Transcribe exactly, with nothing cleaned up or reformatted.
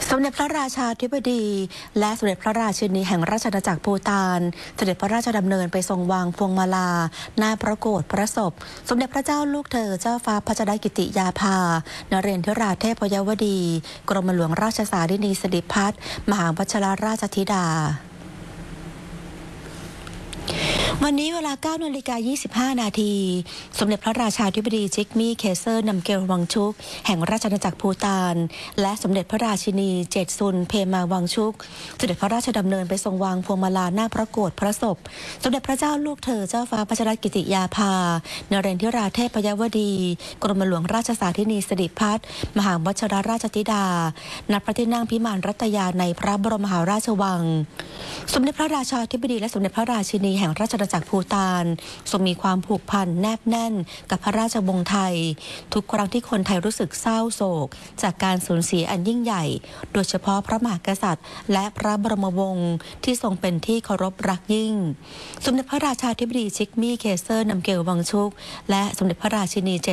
สมเด็จพระราชาธิบดีและสมเด็จพระราชินีแห่งราชอาณาจักรภูฏานเสด็จพระราชดำเนินไปทรงวางพวงมาลาหน้าพระโกฐพระศพสมเด็จพระเจ้าลูกเธอเจ้าฟ้าพัชรกิติยาภานเรศวราเทพยวดีกรมหลวงราชสารินีสิริพัฒน์มหาวชิรราชธิดาวันนี้เวลา เก้านาฬิกายี่สิบห้า นาทีสมเด็จพระราชาธิบดีจิกมี่เคเซอร์นัมเกลวังชุกแห่งราชอาณาจักรภูฏานและสมเด็จพระราชินีเจตซุนเพมาวังชุกเสด็จพระราชดำเนินไปทรงวางพวงมาลาหน้าพระโกฐพระศพสมเด็จพระเจ้าลูกเธอเจ้าฟ้าพัชรกิติยาภานเรศวราเทพยวดีกรมหลวงราชสารินีสิริพัฒน์มหาวชิรราชธิดาณพระที่นั่งพิมานรัตยาในพระบรมมหาราชวังสมเด็จพระราชาธิบดีและสมเด็จพระราชินีแห่งราชอาณาจักรภูฏานทรงมีความผูกพันแนบแน่นกับพระราชวงศ์ไทยทุกครั้งที่คนไทยรู้สึกเศร้าโศกจากการสูญเสียอันยิ่งใหญ่โดยเฉพาะพระมหากษัตริย์และพระบรมวงศ์ที่ทรงเป็นที่เคารพรักยิ่งสมเด็จพระราชาธิบดีจิกมี่เคเซอร์นัมเกลวังชุกและสมเด็จพระราชินีเจ